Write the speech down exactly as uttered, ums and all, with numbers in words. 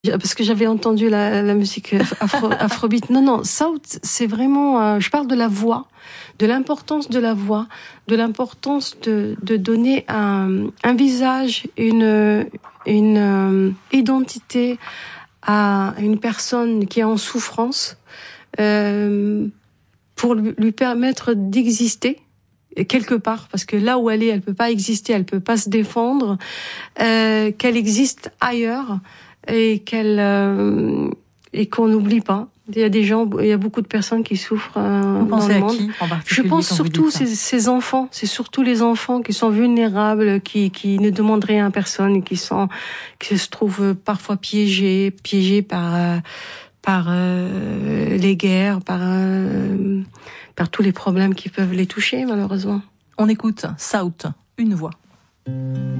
Parce que j'avais entendu la, la musique afro, afrobeat. Non, non, South, c'est vraiment... Euh, je parle de la voix, de l'importance de la voix, de l'importance de, de donner un, un visage, une, une euh, identité à une personne qui est en souffrance, euh, pour lui, lui permettre d'exister quelque part, parce que là où elle est, elle peut pas exister, elle peut pas se défendre, euh, qu'elle existe ailleurs, et qu'elle euh, et qu'on n'oublie pas. Il y a des gens, il y a beaucoup de personnes qui souffrent euh, dans le monde. Qui, en Je pense surtout ces, ces enfants. C'est surtout les enfants qui sont vulnérables, qui qui ne demandent rien à personne, qui sont qui se trouvent parfois piégés, piégés par euh, par euh, les guerres, par euh, par tous les problèmes qui peuvent les toucher malheureusement. On écoute South, une voix.